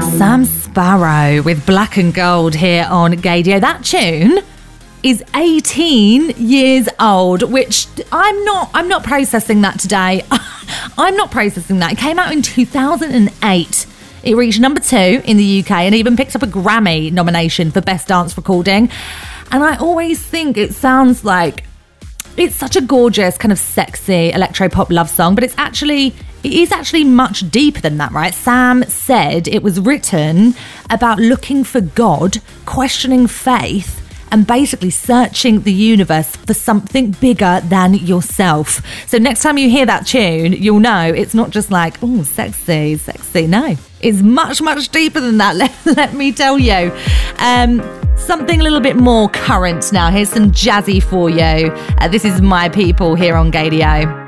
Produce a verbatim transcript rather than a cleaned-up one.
Sam Sparro with Black and Gold here on Gaydio. That tune is eighteen years old, which I'm not I'm not processing that today. I'm not processing that. It came out in two thousand eight. It reached number two in the U K and even picked up a Grammy nomination for Best Dance Recording. And I always think it sounds like it's such a gorgeous kind of sexy electro-pop love song, but it's actually it is actually much deeper than that, right? Sam said it was written about looking for God, questioning faith, and basically searching the universe for something bigger than yourself. So next time you hear that tune, you'll know it's not just like, oh, sexy, sexy. No, it's much, much deeper than that, let, let me tell you. Um, something a little bit more current now. Here's some jazzy for you. Uh, this is My People here on Gaydio.